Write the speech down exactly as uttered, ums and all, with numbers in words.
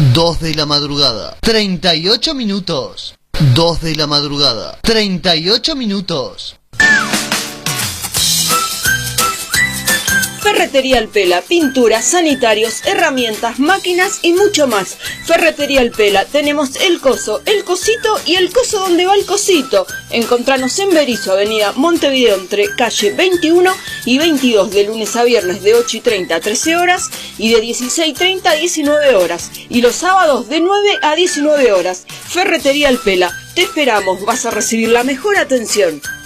dos de la madrugada, treinta y ocho minutos. dos de la madrugada, treinta y ocho minutos. Ferretería Alpela, pinturas, sanitarios, herramientas, máquinas y mucho más. Ferretería Alpela, tenemos el coso, el cosito y el coso donde va el cosito. Encontranos en Berisso, avenida Montevideo, entre calle veintiuno y veintidós, de lunes a viernes de ocho y treinta a trece horas y de dieciséis y treinta a diecinueve horas. Y los sábados de nueve a diecinueve horas. Ferretería Alpela, te esperamos, vas a recibir la mejor atención.